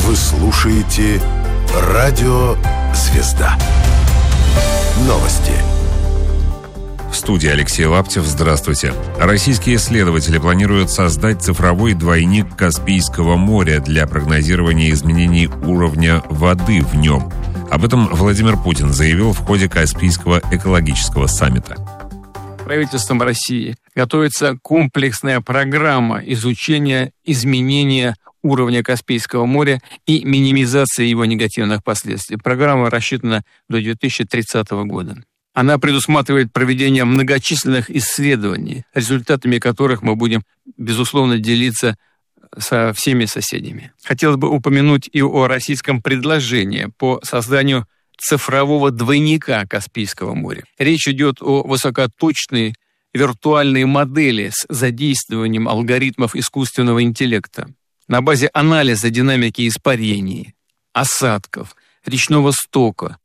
Вы слушаете «Радио Звезда». Новости. В студии Алексей Лаптев. Здравствуйте. Российские исследователи планируют создать цифровой двойник Каспийского моря для прогнозирования изменений уровня воды в нем. Об этом Владимир Путин заявил в ходе Каспийского экологического саммита. Правительством России готовится комплексная программа изучения изменения уровня Каспийского моря и минимизации его негативных последствий. Программа рассчитана до 2030 года. Она предусматривает проведение многочисленных исследований, результатами которых мы будем, безусловно, делиться со всеми соседями. Хотелось бы упомянуть и о российском предложении по созданию цифрового двойника Каспийского моря. Речь идет о высокоточной виртуальной модели с задействованием алгоритмов искусственного интеллекта на базе анализа динамики испарений, осадков, речного стока.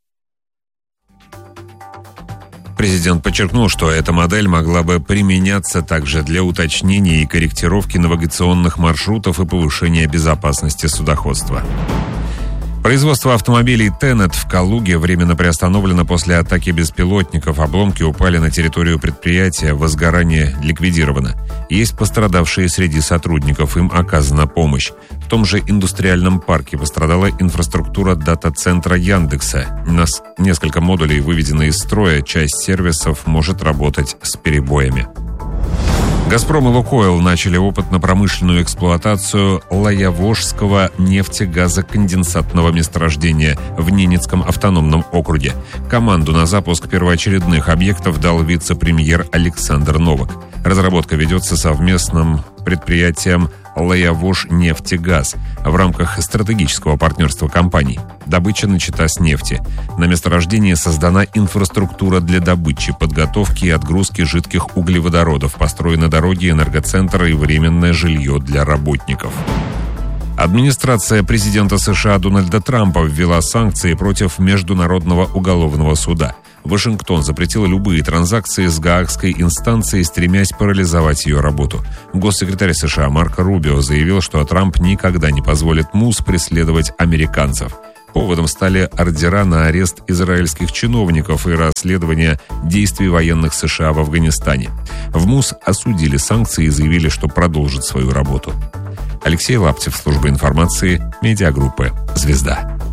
Президент подчеркнул, что эта модель могла бы применяться также для уточнения и корректировки навигационных маршрутов и повышения безопасности судоходства. Производство автомобилей «Тенет» в Калуге временно приостановлено после атаки беспилотников. Обломки упали на территорию предприятия, возгорание ликвидировано. Есть пострадавшие среди сотрудников, им оказана помощь. В том же индустриальном парке пострадала инфраструктура дата-центра Яндекса. Несколько модулей выведены из строя, часть сервисов может работать с перебоями. «Газпром» и «Лукойл» начали опытно-промышленную эксплуатацию Лаявожского нефтегазоконденсатного месторождения в Ненецком автономном округе. Команду на запуск первоочередных объектов дал вице-премьер Александр Новак. Разработка ведется совместным предприятием «Лаявожнефтегаз» в рамках стратегического партнерства компаний. Добыча начата с нефти. На месторождении создана инфраструктура для добычи, подготовки и отгрузки жидких углеводородов, построены дороги, энергоцентры и временное жилье для работников. Администрация президента США Дональда Трампа ввела санкции против Международного уголовного суда. Вашингтон запретил любые транзакции с Гаагской инстанцией, стремясь парализовать ее работу. Госсекретарь США Марко Рубио заявил, что Трамп никогда не позволит МУС преследовать американцев. Поводом стали ордера на арест израильских чиновников и расследование действий военных США в Афганистане. В МУС осудили санкции и заявили, что продолжат свою работу. Алексей Лаптев, служба информации, медиагруппы «Звезда».